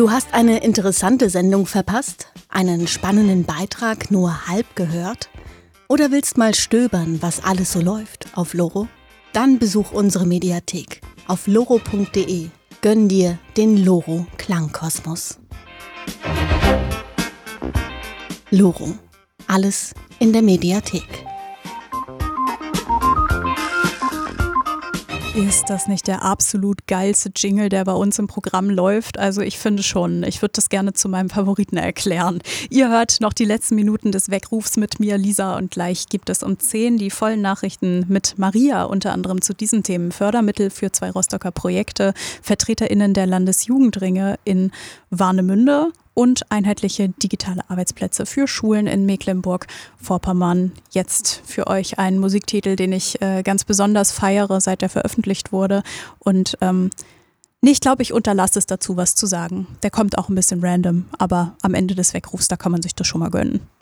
Du hast eine interessante Sendung verpasst? Einen spannenden Beitrag nur halb gehört? Oder willst mal stöbern, was alles so läuft auf Loro? Dann besuch unsere Mediathek auf loro.de. Gönn dir den Loro Klangkosmos. Loro. Alles in der Mediathek. Ist das nicht der absolut geilste Jingle, der bei uns im Programm läuft? Also ich finde schon, ich würde das gerne zu meinem Favoriten erklären. Ihr hört noch die letzten Minuten des Weckrufs mit mir, Lisa, und gleich gibt es um 10 die vollen Nachrichten mit Maria, unter anderem zu diesen Themen: Fördermittel für 2 Rostocker Projekte, VertreterInnen der Landesjugendringe in Warnemünde und einheitliche digitale Arbeitsplätze für Schulen in Mecklenburg-Vorpommern. Jetzt für euch ein Musiktitel, den ich ganz besonders feiere, seit er veröffentlicht wurde. Und ich glaube, ich unterlasse es dazu, was zu sagen. Der kommt auch ein bisschen random, aber am Ende des Weckrufs, da kann man sich das schon mal gönnen.